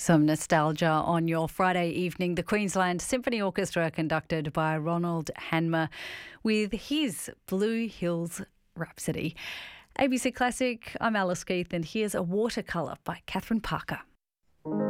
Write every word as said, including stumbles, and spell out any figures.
Some nostalgia on your Friday evening. The Queensland Symphony Orchestra, conducted by Ronald Hanmer, with his Blue Hills Rhapsody. A B C Classic, I'm Alice Keith, and here's A Watercolour by Catherine Parker.